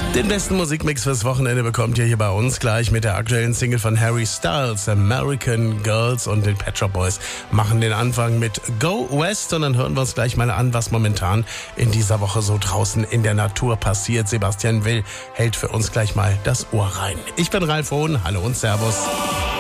Den besten Musikmix fürs Wochenende bekommt ihr hier bei uns gleich mit der aktuellen Single von Harry Styles. American Girls und den Pet Shop Boys machen den Anfang mit Go West. Und dann hören wir uns gleich mal an, was momentan in dieser Woche so draußen in der Natur passiert. Sebastian Will hält für uns gleich mal das Ohr rein. Ich bin Ralf Hohn. Hallo und Servus.